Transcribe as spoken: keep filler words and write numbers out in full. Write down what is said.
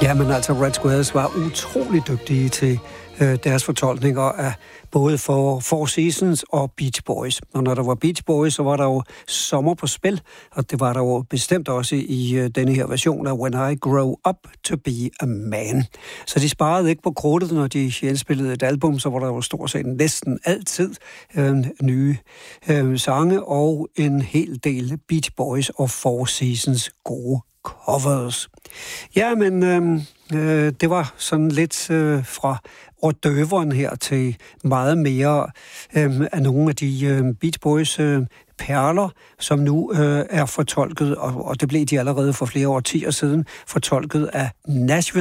Jamen altså, Red Squares var utrolig dygtige til øh, deres fortolkninger af både for Four Seasons og Beach Boys. Og når der var Beach Boys, så var der jo Sommer på spil, og det var der jo bestemt også i øh, denne her version af When I Grow Up to Be a Man. Så de sparede ikke på krudtet, når de indspillede et album, så var der jo stort set næsten altid øh, nye øh, sange og en hel del Beach Boys og Four Seasons gode covers. Ja, men øh, øh, det var sådan lidt øh, fra ordøveren her til meget mere øh, af nogle af de øh, Beach Boys øh, perler, som nu øh, er fortolket, og, og det blev de allerede for flere årtier siden, fortolket af Nashville